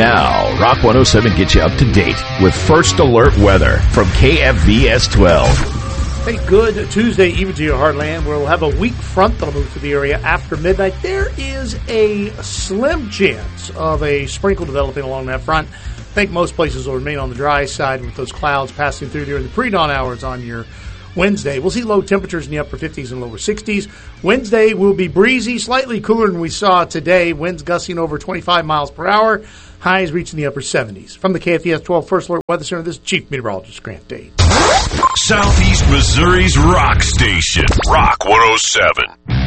Now, Rock 107 gets you up to date with First Alert weather from KFVS 12. Hey, good Tuesday even to your heartland. We'll have a weak front that'll move through the area after midnight. There is a slim chance of a sprinkle developing along that front. I think most places will remain on the dry side with those clouds passing through during the pre-dawn hours on your Wednesday. We'll see low temperatures in the upper 50s and lower 60s. Wednesday will be breezy, slightly cooler than we saw today. Winds gusting over 25 miles per hour. Highs reaching the upper 70s. From the KFVS 12 First Alert Weather Center, this is Chief Meteorologist Grant Dade. Southeast Missouri's rock station, Rock 107.